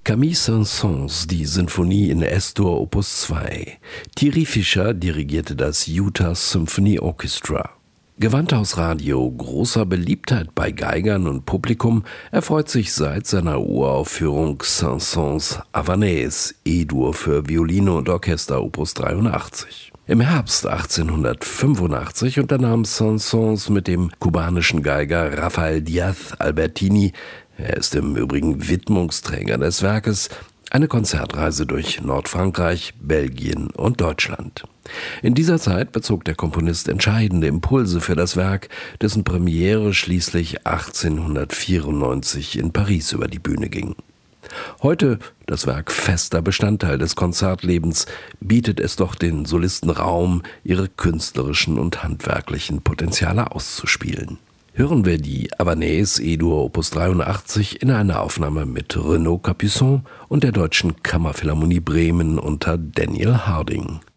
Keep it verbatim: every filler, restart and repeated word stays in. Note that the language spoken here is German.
Camille Saint-Saëns, die Sinfonie in Es-Dur Opus zwei. Thierry Fischer dirigierte das Utah Symphony Orchestra. Gewandhausradio großer Beliebtheit bei Geigern und Publikum erfreut sich seit seiner Uraufführung Saint-Saëns Havanaise, E-Dur für Violine und Orchester Opus dreiundachtzig. Im Herbst achtzehnhundertfünfundachtzig unternahm Saint-Saëns mit dem kubanischen Geiger Rafael Díaz Albertini, er ist im Übrigen Widmungsträger des Werkes, eine Konzertreise durch Nordfrankreich, Belgien und Deutschland. In dieser Zeit bezog der Komponist entscheidende Impulse für das Werk, dessen Premiere schließlich achtzehnhundertvierundneunzig in Paris über die Bühne ging. Heute, das Werk fester Bestandteil des Konzertlebens, bietet es doch den Solisten Raum, ihre künstlerischen und handwerklichen Potenziale auszuspielen. Hören wir die Havanaise E-Dur Opus dreiundachtzig in einer Aufnahme mit Renaud Capuçon und der Deutschen Kammerphilharmonie Bremen unter Daniel Harding.